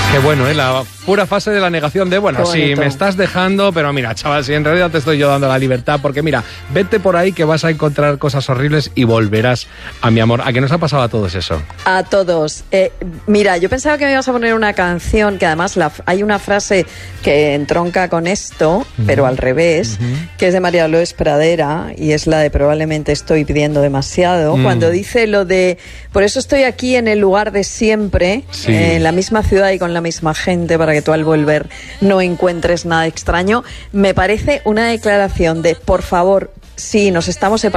Qué bueno, la pura fase de la negación de, bueno, sí, me estás dejando, pero mira, chaval, si en realidad te estoy yo dando la libertad, porque mira, vete por ahí que vas a encontrar cosas horribles y volverás a mi amor. ¿A qué nos ha pasado a todos eso? A todos. Mira, yo pensaba que me ibas a poner una canción, que además hay una frase que entronca con esto, pero al revés, que es de María Lourdes Pradera, y es la de probablemente estoy pidiendo demasiado, cuando dice lo de, por eso estoy aquí en el lugar de siempre, en la misma ciudad y con la misma gente, para que tú al volver no encuentres nada extraño. Me parece una declaración de, por favor, sí, nos estamos separando.